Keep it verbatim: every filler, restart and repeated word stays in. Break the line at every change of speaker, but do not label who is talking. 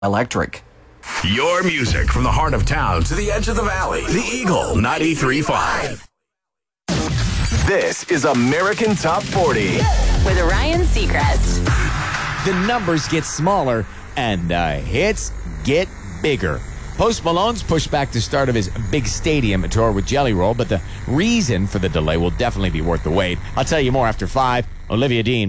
Electric.
Your music from the heart of town to the edge of the valley. The Eagle ninety-three point five. This is American Top forty.
With Ryan Seacrest.
The numbers get smaller and the hits get bigger. Post Malone's pushed back the start of his big stadium tour with Jelly Roll, but the reason for the delay will definitely be worth the wait. I'll tell you more after five. Olivia Dean.